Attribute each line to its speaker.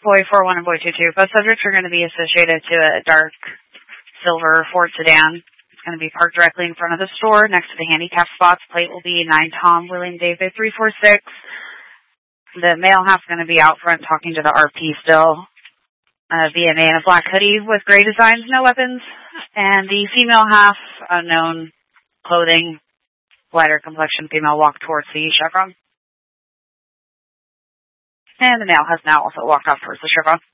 Speaker 1: Boy 41 and Boy 22. Both subjects are going to be associated to a dark silver Ford sedan. It's going to be parked directly in front of the store next to the handicap spots. Plate will be 9 Tom William David 346. The male half's going to be out front talking to the RP still. Be a man in a black hoodie with gray designs, no weapons. And the female half, unknown clothing, lighter complexion female, walk towards the Chevron. And the male has now also walked off towards the Chevron.